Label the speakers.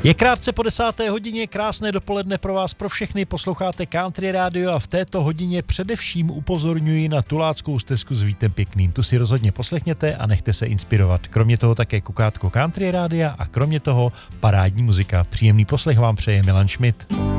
Speaker 1: Je krátce po 10. hodině, krásné dopoledne pro vás, pro všechny, posloucháte Country Radio a v této hodině především upozorňuji na Tuláckou stezku s Vítem Pěkným. Tu si rozhodně poslechněte a nechte se inspirovat. Kromě toho také kukátko Country Rádia a kromě toho parádní muzika. Příjemný poslech vám přeje Milan Schmidt.